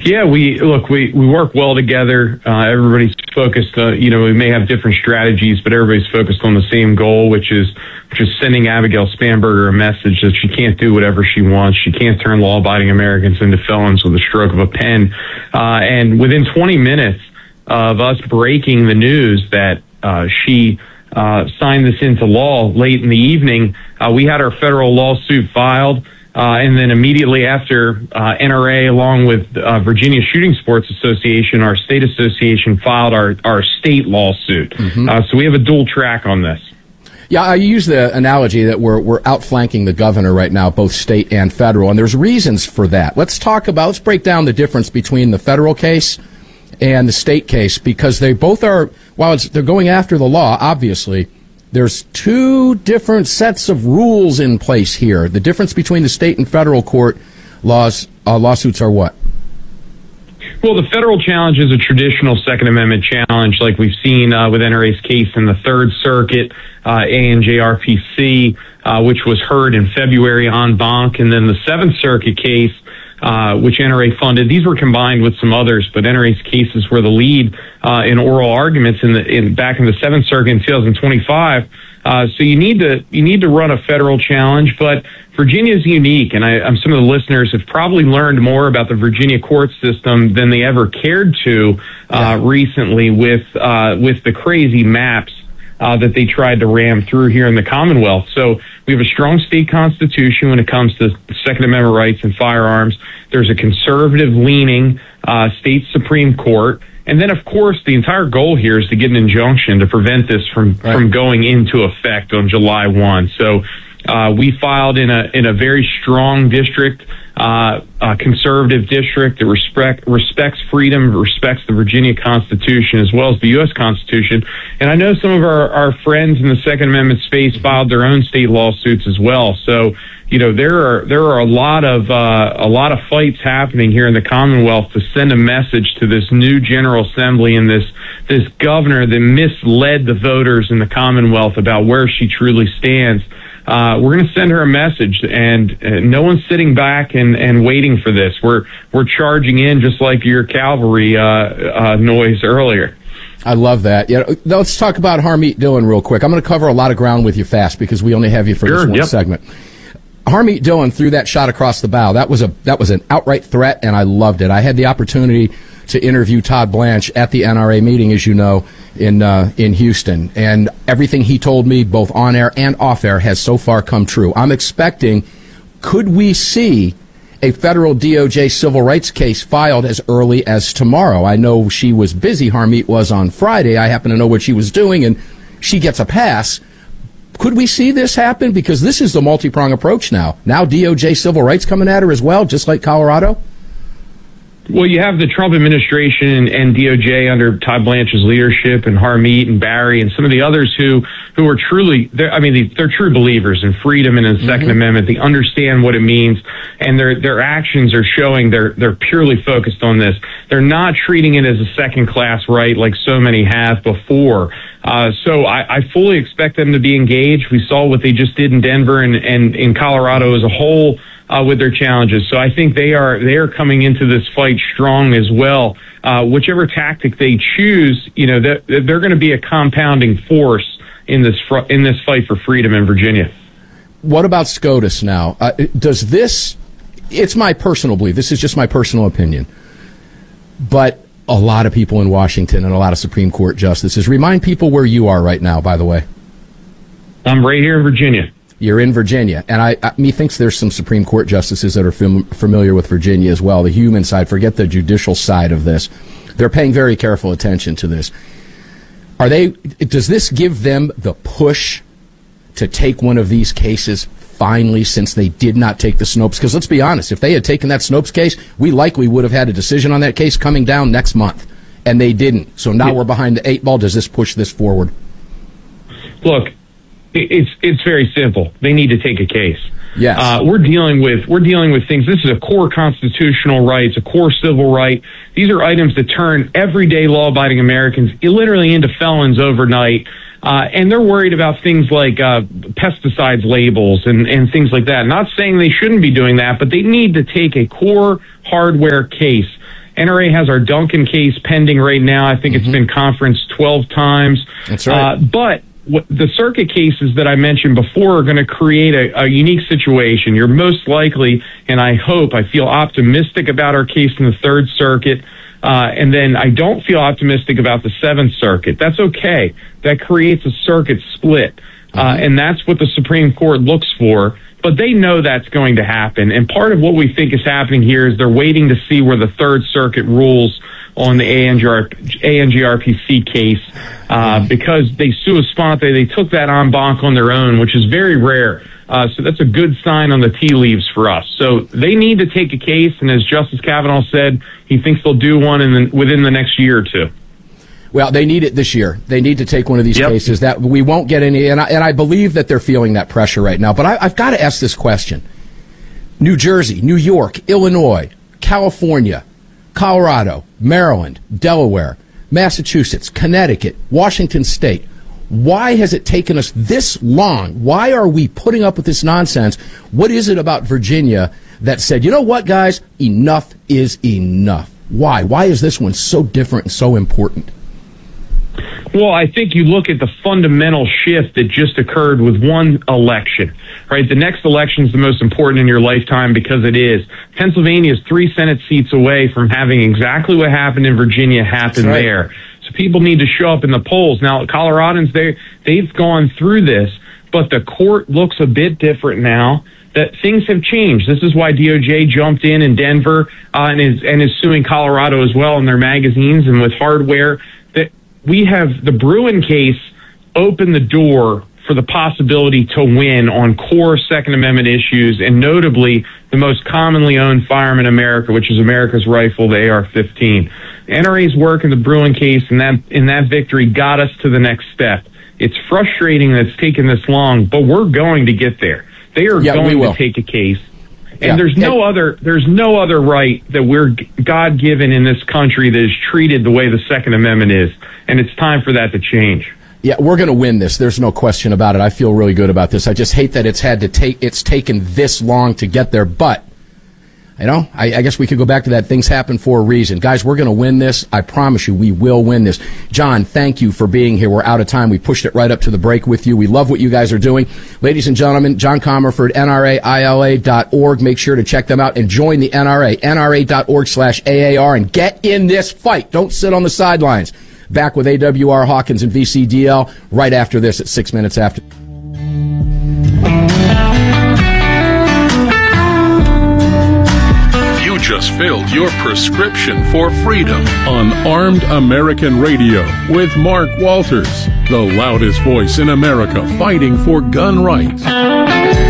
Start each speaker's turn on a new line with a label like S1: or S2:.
S1: Yeah, we work well together. Everybody's focused. We may have different strategies, but everybody's focused on the same goal, which is sending Abigail Spanberger a message that she can't do whatever she wants. She can't turn law-abiding Americans into felons with a stroke of a pen. And within 20 minutes of us breaking the news that she signed this into law late in the evening, we had our federal lawsuit filed. And then immediately after, NRA, along with Virginia Shooting Sports Association, our state association, filed our state lawsuit. So we have a dual track on this.
S2: Yeah, I use the analogy that we're outflanking the governor right now, both state and federal, and there's reasons for that. Let's break down the difference between the federal case and the state case, because they both are, while they're going after the law, obviously, there's two different sets of rules in place here. The difference between the state and federal court lawsuits are what?
S1: Well, the federal challenge is a traditional Second Amendment challenge, like we've seen with NRA's case in the Third Circuit, ANJRPC, which was heard in February en banc, and then the Seventh Circuit case, which NRA funded. These were combined with some others, but NRA's cases were the lead in oral arguments back in the Seventh Circuit in 2025. So you need to run a federal challenge, but Virginia is unique, and some of the listeners have probably learned more about the Virginia court system than they ever cared to recently with the crazy maps that they tried to ram through here in the Commonwealth. So we have a strong state constitution when it comes to Second Amendment rights and firearms. There's a conservative-leaning state Supreme Court. And then, of course, the entire goal here is to get an injunction to prevent this from going into effect on July 1. So we filed in a very strong district, a conservative district that respects freedom, respects the Virginia Constitution as well as the U.S. Constitution. And I know some of our friends in the Second Amendment space filed their own state lawsuits as well. So, there are a lot of fights happening here in the Commonwealth to send a message to this new General Assembly and this governor that misled the voters in the Commonwealth about where she truly stands. We're going to send her a message, and no one's sitting back and waiting for this. We're charging in, just like your cavalry noise earlier.
S2: I love that. Yeah, let's talk about Harmeet Dillon real quick. I'm going to cover a lot of ground with you fast because we only have you for this one segment. Harmeet Dillon threw that shot across the bow. That was an outright threat, and I loved it. I had the opportunity to interview Todd Blanche at the NRA meeting, as you know, in Houston, and everything he told me, both on air and off air, has so far come true. I'm expecting, could we see a federal DOJ civil rights case filed as early as tomorrow? I know she was busy. Harmeet was on Friday. I happen to know what she was doing, and she gets a pass. Could we see this happen? Because this is the multi-prong approach now. Now DOJ civil rights coming at her as well, just like Colorado?
S1: Well, you have the Trump administration and DOJ under Todd Blanche's leadership, and Harmeet and Barry and some of the others who are truly, they're true believers in freedom and in the Second Amendment. They understand what it means, and their actions are showing they're purely focused on this. They're not treating it as a second-class right like so many have before. So I fully expect them to be engaged. We saw what they just did in Denver and in Colorado as a whole with their challenges. So I think they are coming into this fight strong as well. Whichever tactic they choose, they're going to be a compounding force in this fight for freedom in Virginia.
S2: What about SCOTUS now? Does this? It's my personal belief. This is just my personal opinion, but a lot of people in Washington and a lot of Supreme Court justices. Remind people where you are right now, by the way.
S1: I'm right here in Virginia.
S2: You're in Virginia. And methinks there's some Supreme Court justices that are familiar with Virginia as well, the human side. Forget the judicial side of this. They're paying very careful attention to this. Does this give them the push to take one of these cases finally, since they did not take the Snopes? Because let's be honest, if they had taken that Snopes case, we likely would have had a decision on that case coming down next month, and they didn't. So now we're behind the eight ball. Does this push this forward?
S1: Look, it's very simple. They need to take a case.
S2: Yes.
S1: We're dealing with things. This is a core constitutional right. It's a core civil right. These are items that turn everyday law-abiding Americans literally into felons overnight. And they're worried about things like pesticides labels and things like that. Not saying they shouldn't be doing that, but they need to take a core hardware case. NRA has our Duncan case pending right now. I think it's been conferenced 12 times.
S2: That's right.
S1: But the circuit cases that I mentioned before are going to create a unique situation. You're most likely, and I feel optimistic about our case in the Third Circuit, and then I don't feel optimistic about the Seventh Circuit. That's okay. That creates a circuit split, and that's what the Supreme Court looks for. But they know that's going to happen, and part of what we think is happening here is they're waiting to see where the Third Circuit rules on the ANGRPC case, because they sua sponte, they took that en banc on their own, which is very rare. So that's a good sign on the tea leaves for us. So they need to take a case, and as Justice Kavanaugh said, he thinks they'll do one within the next year or two.
S2: Well, they need it this year. They need to take one of these cases. That we won't get any, and I believe that they're feeling that pressure right now. But I've got to ask this question. New Jersey, New York, Illinois, California, Colorado, Maryland, Delaware, Massachusetts, Connecticut, Washington State. Why has it taken us this long? Why are we putting up with this nonsense? What is it about Virginia that said, you know what, guys, enough is enough? Why? Why is this one so different and so important?
S1: Well, I think you look at the fundamental shift that just occurred with one election, right? The next election is the most important in your lifetime because it is. Pennsylvania is 3 Senate seats away from having exactly what happened in Virginia happen there. So people need to show up in the polls. Now, Coloradans, they've gone through this, but the court looks a bit different now. That things have changed. This is why DOJ jumped in Denver and is suing Colorado as well in their magazines and with hardware. That we have the Bruen case open the door for the possibility to win on core Second Amendment issues, and notably the most commonly owned firearm in America, which is America's rifle, the AR-15. NRA's work in the Bruen case and that victory got us to the next step. It's frustrating that it's taken this long, but we're going to get there. They are going to take a case. And there's no other right that we're God-given in this country that is treated the way the Second Amendment is. And it's time for that to change.
S2: Yeah, we're going to win this. There's no question about it. I feel really good about this. I just hate that it's taken this long to get there. But, I guess we could go back to that. Things happen for a reason. Guys, we're going to win this. I promise you, we will win this. John, thank you for being here. We're out of time. We pushed it right up to the break with you. We love what you guys are doing. Ladies and gentlemen, John Comerford, NRAILA.org. Make sure to check them out and join the NRA, NRA.org/AAR, and get in this fight. Don't sit on the sidelines. Back with AWR Hawkins and VCDL right after this at 6 minutes after.
S3: You just filled your prescription for freedom on Armed American Radio with Mark Walters, the loudest voice in America fighting for gun rights.